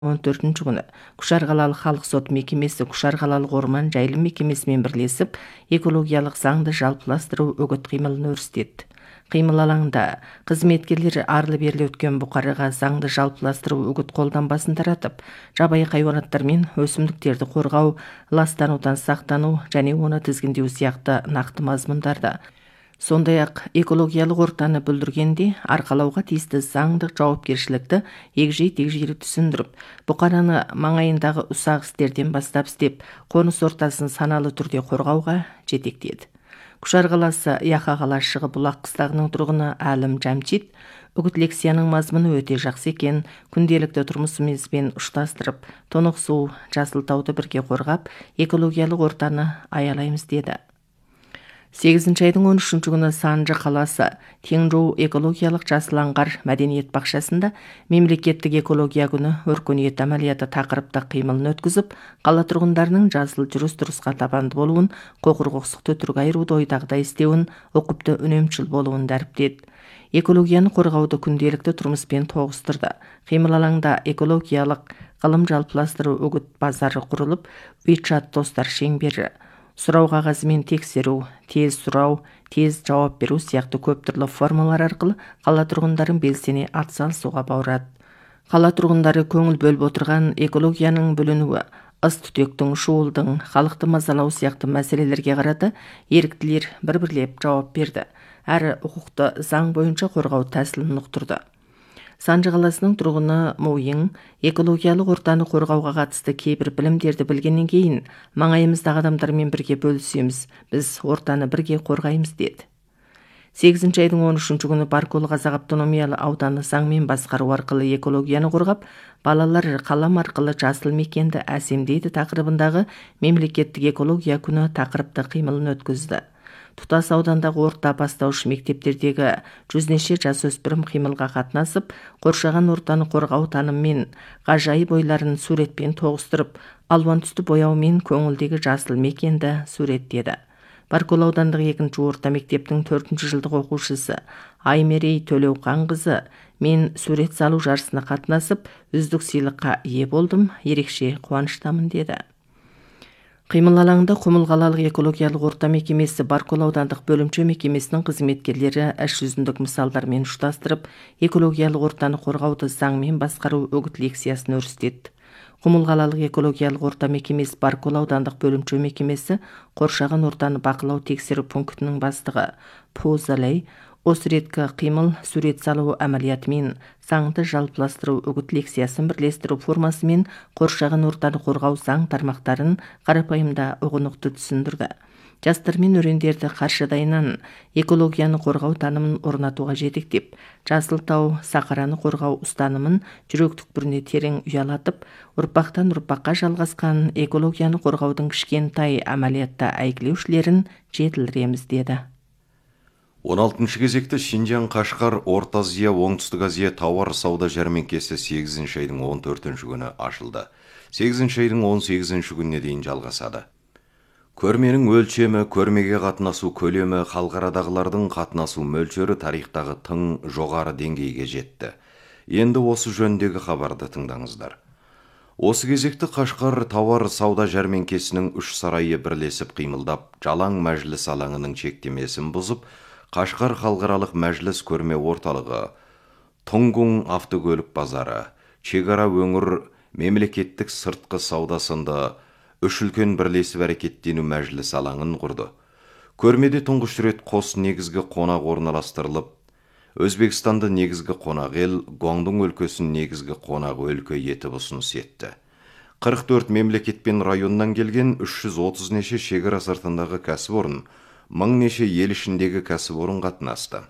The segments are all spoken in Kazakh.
14 күні Кушар қалалық халық сот мекемесі Кушар қалалық орман жайылым мекемесімен бірлесіп, экологиялық заңды жалпыластыру үгіт қимылын өрістетті. Қимыл алаңында қызметкерлер арлы-берлі өткен бұқарыға заңды жалпыластыру үгіт қолданбасын таратып, жабайы хайуанаттар мен өсімдіктерді қорғау, ластанудан сақтану және оны тізгіндеу сияқты нақты мазмұндарды, сондай-ақ экологиялық ортаны бүлдіргенде арқалауға тиісті заңдық жауапкершілікті егжей-тегжейлі түсіндіріп, бұқараны маңайындағы ұсақ істерден бастап істеп, қоныс ортасын саналы түрде қорғауға жетектеді. Кушар қаласы Яха қалашығы бұлақ қыстағының тұрғыны Әлім Жамчит үгіт лекцияның мазмұны өте жақсы екен, күнделікті тұрмысымызбен ұштастырып, тоңық су, жасыл тауды бірге қорғап, экологиялық ортаны аялаймыз деді. 8 айдың 13 күні Санжы қаласы Теңжоу экологиялық жасыл аңғар мәдениет бақшасында мемлекеттік экология күні өркениет әмәлияты тақырыптық қимылын өткізіп, қала тұрғындарының жасыл жүріс-тұрысқа табанды болуын, қоқыр-қоқсықты түрге айыруды ойдағыдай істеуін, ұқыпты үнемшіл болуын дәріптеді. Экологияны қорғауды күнделікті тұрмыспен тоғыстырды. Қимыл алаңда экологиялық ғылым жалпыластыру үгіт базары құрылып, WeChat достар шеңбері, сұрау қағазымен тексеру, тез сұрау, тез жауап беру сияқты көп түрлі формалар арқылы қала тұрғындарын белсене атсалысуға баурады. Қала тұрғындары көңіл бөліп отырған экологияның бүлінуі, ыс-түтектің, шуылдың, халықты мазалау сияқты мәселелерге қарата еріктілер бір-бірлеп жауап берді. Әрі құқықты заң бойынша қорғау тәсілін ұқтырды. Санжы қаласының тұрғыны Мойың экологиялық ортаны қорғауға қатысты кейбір білімдерді білгеннен кейін маңайымыздағы адамдармен бірге бөлісеміз, біз ортаны бірге қорғаймыз деді. 8 айдың 13 күні Баркөл қазақ автономиялы ауданы заңмен басқару арқылы экологияны қорғап, балалар қалам арқылы жасыл мекенді әсемдейді тақырыбындағы мемлекеттік экология күні тақырыпты қимылын өткізді. Тұтас аудандағы орта бастауыш мектептердегі жүзнеше жасөспірім қимылға қатынасып, қоршаған ортаны қорғау таныммен ғажайып ойларын суретпен тоғыстырып, алуан түсті бояумен көңілдегі жасыл мекенді суреттеді. Баркөл аудандық 2-ші орта мектептің 4-ші жылдық оқушысы Аймерей Төлеуқанқызы мен сурет салу жарысына қатынасып, үздік сыйлыққа ие болдым, ерекше қуаныштамын деді. Қимыл алаңында Құмыл қалалық экологиялық орта мекемесі Баркөл аудандық бөлімше мекемесінің қызметкерлері іс жүзіндік мысалдармен ұштастырып, экологиялық ортаны қорғауды заңмен басқару үгіт лекциясын өрістетті. Құмыл қалалық экологиялық орта мекемесі Баркөл аудандық бөлімше мекемесі қоршаған ортаны бақылау тексеру пунктінің бастығы Позалей осы реткі қимыл сурет салу әмәлиятымен заңды жалпыластыру үгіт лекциясын бірлестіру формасымен қоршаған ортаны қорғау заң тармақтарын қарапайымда ұғынықты түсіндірді. Жастар мен өрендерді қаршадайынан экологияны қорғау танымын орнатуға жетектеп, жасыл тау, сақараны қорғау ұстанымын жүрек түкпіріне терең ұялатып, ұрпақтан ұрпаққа жалғасқан экологияны қорғаудың кішкентай әмәлиятта әйгілеушілерін жетілдіреміз деді. 16 кезекті Шинжан Қашқар Орта Азия Оңтүстік Азия тауар сауда жәрмеңкесі 8 айдың 14 күні ашылды. 8 айдың 18 күніне дейін жалғасады. Көрменің өлшемі, көрмеге қатынасу көлемі, халықарадағылардың қатынасу мөлшері тарихтағы тың жоғары деңгейге жетті. Енді осы жөндегі хабарды тыңдаңыздар. Осы кезекті Қашқар тауар сауда жәрмеңкесінің 3 сарайы бірлесіп қимылдап, жалаң мәжіліс алаңының шектемесін бұзып, Қашқар халықаралық мәжіліс көрме орталығы, Тұңгұң автокөлік базары, шекара өңір мемлекеттік сыртқы сауда сынды 3 үлкен бірлесіп әрекеттену мәжіліс алаңын құрды. Көрмеде тұңғыш рет қос негізгі қонақ орналастырылып, Өзбекстанды негізгі қонақ ел, Гуандун өлкесін негізгі қонақ өлкө етіп ұсыныс етті. 44 мемлекет пен районнан келген 330 неше шекара сыртындағы кәсіпорын, 1000 неше ел ішіндегі кәсіпорын қатынасты.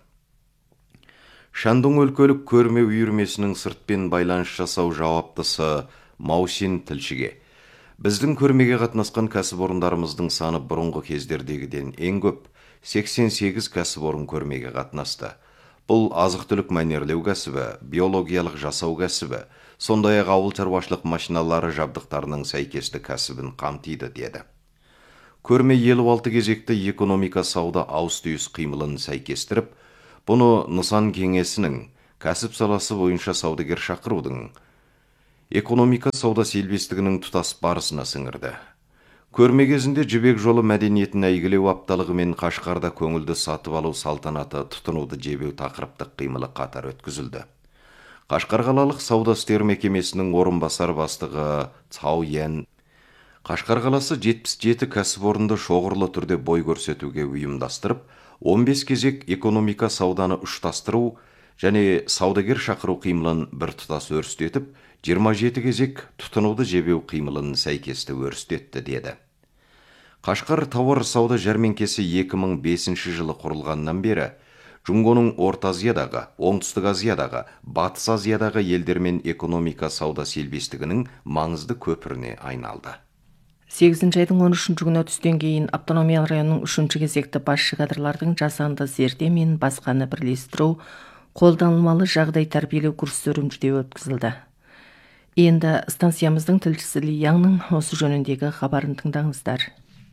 Шандун өлкөлік көрме үйірмесінің сыртпен байланыс жасау жауаптысы Маусин тілшіге: біздің көрмеге қатынасқан кәсіпорындарымыздың саны бұрынғы кездердегіден ең көп, 88 кәсіпорын көрмеге қатынасты. Бұл азық-түлік мәнерлеу кәсібі, биологиялық жасау кәсібі, сондай-ақ ауыл шаруашылық машиналары жабдықтарының сәйкесті кәсібін қамтиды деді. Көрме 56 кезекті экономика сауда ауыс-түйіс қимылын сәйкестіріп, бұны нысан кеңесінің кәсіп саласы бойынша саудагер шақырудың, экономика сауда сербестігінің тұтас барысына сіңірді. Көрме кезінде жібек жолы мәдениетін әйгілеу апталығы мен Қашқарда көңілді сатып алу салтанаты тұтынуды жебеу тақырыптық қимылы қатар өткізілді. Қашқар қалалық сауда істер мекемесінің орынбасар бастығы Цау Ян Қашқар қаласы 77 кәсіпорынды шоғырлы түрде бой көрсетуге ұйымдастырып, 15 кезек экономика сауданы ұштастыру және саудагер шақыру қимылын бір тұтас өрістетіп, 27 кезек тұтынуды жебеу қимылын сәйкесті өрістетті деді. Қашқар тауар сауда жәрмеңкесі 2005 жылы құрылғаннан бері Жұңғоның Орта Азиядағы, Оңтүстік Азиядағы, Батыс Азиядағы елдермен экономика сауда сербестігінің маңызды көпіріне айналды. 8 айдың 13 күні түстен кейін автономиялы районның 3 кезекті басшы кадрлардың жасанды зерде мен басқаны бірлестіру, қолданылмалы жағдай тәрбиелеу курстары үрімжіде өткізілді. Енді станциямыздың тілшісі Ли Яңның осы жөніндегі хабарын тыңдаңыздар.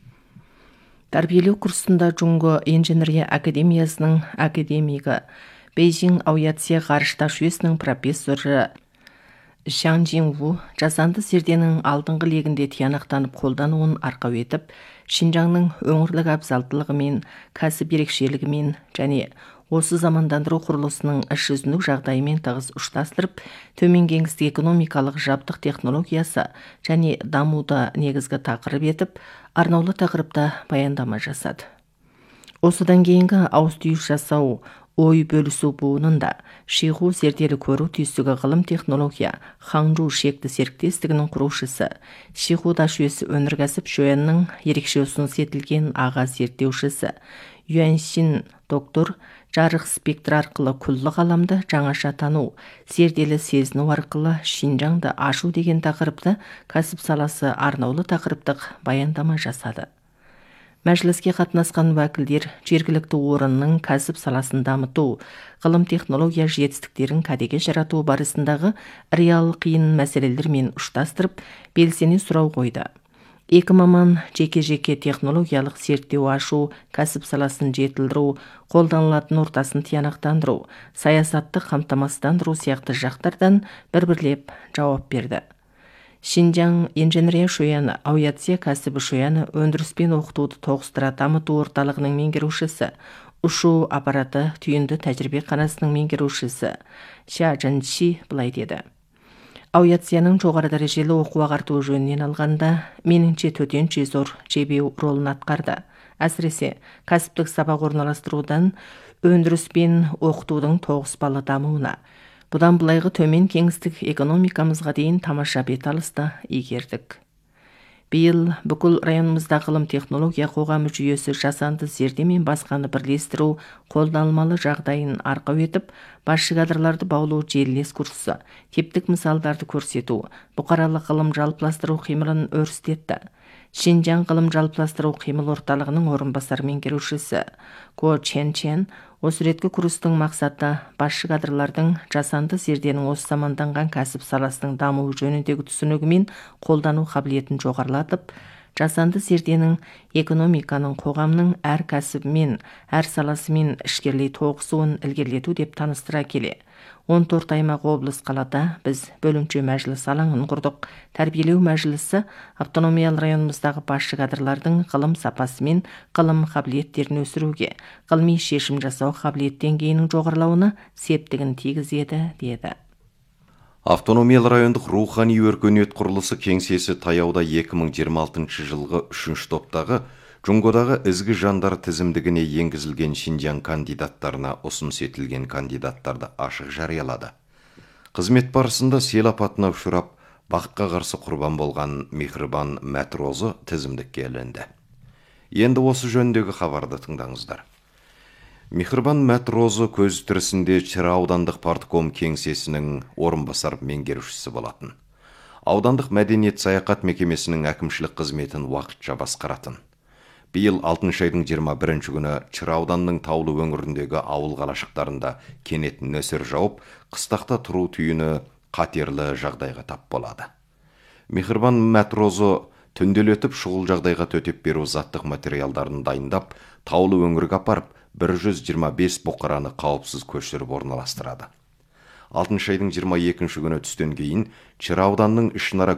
Тәрбиелеу курсында Жұңго инженерия академиясының академигі, Бейжің авиация ғарышташ жүйесінің профессоры Шан Жинву жасанды зерденің алдыңғы легінде тиянақтанып қолдануын арқау етіп, Шинжаңның өңірлік абзалдылығымен, кәсіп ерекшелігімен және осы замандандыру құрылысының іс жүзіндік жағдайымен тығыз ұштастырып, төмен кеңістік экономикалық жабдық технологиясы және дамуды негізгі тақырып етіп, арнаулы тақырыпта баяндама жасады. Осыдан кейінгі ауыс-түйіс жасау, ой бөлісу буынында Шиғу зерделі көру түйсігі ғылым технология Хаңжу шекті серіктестігінің құрушысы, Шиғуда жүйесі өнеркәсіп жүйенінің ерекше ұсыныс етілген аға зерттеушісі, Юаньшин доктор жарық спектр арқылы күллі ғаламды жаңаша тану, зерделі сезіну арқылы Шинжаңды ашу деген тақырыпты кәсіп саласы арнаулы тақырыптық баяндама жасады. Мәжіліске қатынасқан уәкілдер жергілікті орынның кәсіп саласын дамыту, ғылым технология жетістіктерін кәдеге жарату барысындағы реал қиын мәселелермен ұштастырып, белсене сұрау қойды. Екі маман жеке-жеке технологиялық зерттеу ашу, кәсіп саласын жетілдіру, қолданылатын ортасын тиянақтандыру, саясатты қамтамасыздандыру сияқты жақтардан бір-бірлеп жауап берді. Шинжаң инженерия шойаны, авиация кәсібі шойаны өндіріспен оқытуды тоғыстыра дамыту орталығының меңгерушісі, ұшу аппараты түйінді тәжірибе қанасының меңгерушісі Ша Жанши былай деді. Авиацияның жоғары дәрежелі оқу ағарту жөнінен алғанда, меніңше төтенше зор жебеу ролын атқарды. Әсіресе кәсіптік сабақ орналастырудан өндіріспен оқытудың тоғыспалы дамуына, бұдан былайғы төмен кеңістік экономикамызға дейін тамаша беталысты игердік. Биыл бүкіл районымызда ғылым технология қоғамы жүйесі жасанды зерде мен басқаны бірлестіру, қолданылмалы жағдайын арқау етіп, басшы кадрларды баулу желілес курсы, тептік мысалдарды көрсету, бұқаралық ғылым жалпыластыру қимылын өрістетті. Шинжаң ғылым жалпыластыру қимыл орталығының орынбасар меңгерушісі Ко Чен Чен осы реткі курстың мақсаты басшы кадрлардың жасанды зерденің осы заманданған кәсіп саласының дамуы жөніндегі түсінігі мен қолдану қабілетін жоғарылатып, жасанды зерденің экономиканың қоғамның әр кәсібімен, әр саласымен ішкерлей тоғысуын ілгерілету деп таныстыра келе. 14 аймақ облыс қалада біз бөлімше мәжіліс алаңын құрдық. Тәрбиелеу мәжілісі автономиялы районымыздағы басшы кадрлардың ғылым сапасы мен ғылым қабілеттерін өсіруге, ғылыми шешім жасау қабілет деңгейінің жоғарылауына септігін тигізеді, деді. Автономиялы райондық рухани өркениет құрылысы кеңсесі таяуда 2026 жылғы 3-ші топтағы Жұңғодағы ізгі жандар тізімдігіне енгізілген Шинжаң кандидаттарына ұсыныс етілген кандидаттарды ашық жариялады. Қызмет барысында сел апатына ұшырап, бақытқа қарсы құрбан болған Михрибан Мәтрозы тізімдікке ілінді. Енді осы жөніндегі хабарды тыңдаңыздар. Михрибан Мәтрозы көз тірісінде Чыра аудандық партком кеңсесінің орынбасар меңгерушісі болатын. Аудандық мәдениет саяхат мекемесінің әкімшілік қызметін уақытша басқаратын. Биыл 6 айдың 21 күні Чыра ауданының таулы өңіріндегі ауыл қалашықтарында кенет нөсер жауып, қыстақта тұру түйіні қатерлі жағдайға тап болады. Михрибан Мәтрозы түнделетіп шұғыл жағдайға төтеп беру заттық материалдарын дайындап, таулы өңірге апарып, 125 бұқараны қауіпсіз көшіріп орналастырады. 6 айдың 22 күні түстен кейін Чыр ауданының ішінара